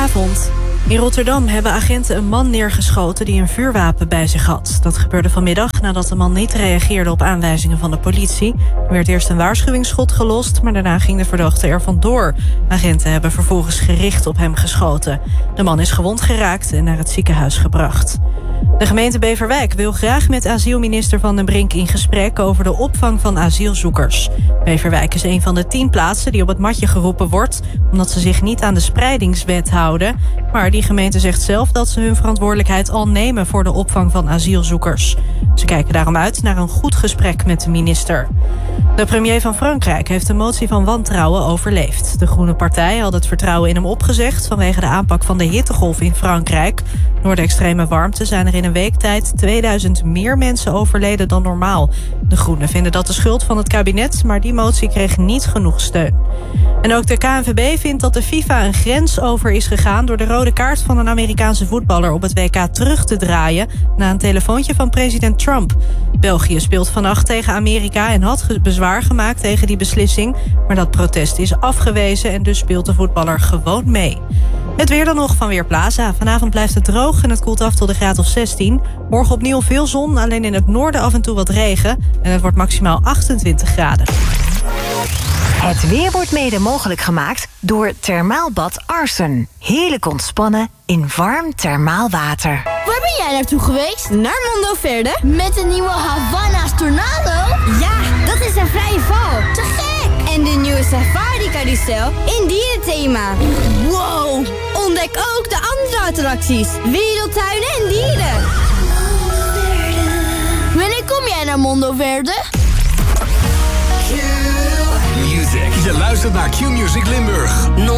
Goedenavond. In Rotterdam hebben agenten een man neergeschoten die een vuurwapen bij zich had. Dat gebeurde vanmiddag nadat de man niet reageerde op aanwijzingen van de politie. Er werd eerst een waarschuwingsschot gelost, maar daarna ging de verdachte er vandoor. Agenten hebben vervolgens gericht op hem geschoten. De man is gewond geraakt en naar het ziekenhuis gebracht. De gemeente Beverwijk wil graag met asielminister Van den Brink in gesprek over de opvang van asielzoekers. Beverwijk is een van de 10 plaatsen die op het matje geroepen wordt, omdat ze zich niet aan de spreidingswet houden. Maar die gemeente zegt zelf dat ze hun verantwoordelijkheid al nemen voor de opvang van asielzoekers. Ze kijken daarom uit naar een goed gesprek met de minister. De premier van Frankrijk heeft een motie van wantrouwen overleefd. De Groene Partij had het vertrouwen in hem opgezegd vanwege de aanpak van de hittegolf in Frankrijk. Door de extreme warmte zijn er in een week tijd 2000 meer mensen overleden dan normaal. De Groenen vinden dat de schuld van het kabinet, maar die motie kreeg niet genoeg steun. En ook de KNVB vindt dat de FIFA een grens over is gegaan door de rode kaart van een Amerikaanse voetballer op het WK terug te draaien na een telefoontje van president Trump. België speelt vannacht tegen Amerika en had bezwaar gemaakt tegen die beslissing, maar dat protest is afgewezen en dus speelt de voetballer gewoon mee. Het weer dan nog van Weerplaza. Vanavond blijft het droog en het koelt af tot de graad of 16. Morgen opnieuw veel zon, alleen in het noorden af en toe wat regen. En het wordt maximaal 28 graden. Het weer wordt mede mogelijk gemaakt door Thermaalbad Arsen. Heerlijk ontspannen in warm thermaal water. Waar ben jij naartoe geweest? Naar Mondo Verde? Met de nieuwe Havana's Tornado? Ja, dat is een vrije val. Te gek! En de nieuwe Safari Carousel in dierenthema. Wow! Ontdek ook de andere attracties. Wereldtuinen en dieren. Wanneer kom jij naar Mondo Verde? Je luistert naar Q-Music Limburg.